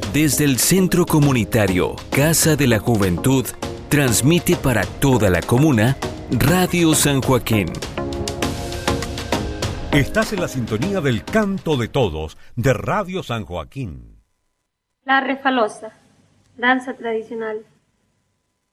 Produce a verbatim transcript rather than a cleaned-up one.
Desde el Centro Comunitario Casa de la Juventud, transmite para toda la comuna Radio San Joaquín. Estás en la sintonía del Canto de Todos de Radio San Joaquín. La refalosa, danza tradicional.